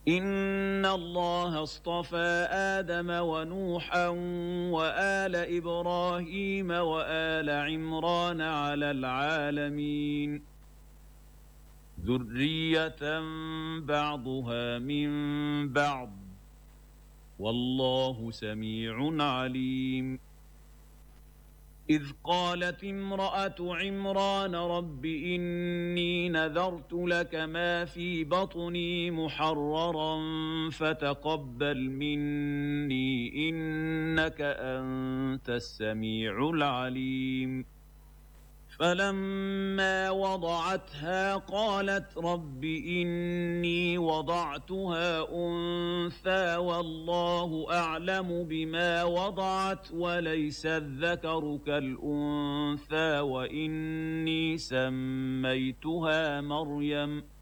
إن الله اصطفى آدم ونوحا وآل إبراهيم وآل عمران على العالمين ذرية بعضها من بعض والله سميع عليم إذ قالت امرأة عمران رب إني نذرت لك ما في بطني محررا فتقبل مني إنك أنت السميع العليم فلما وضعتها قالت رب إني وضعتها أنثى والله أعلم بما وضعت وليس الذكر كالأنثى وإني سميتها مريم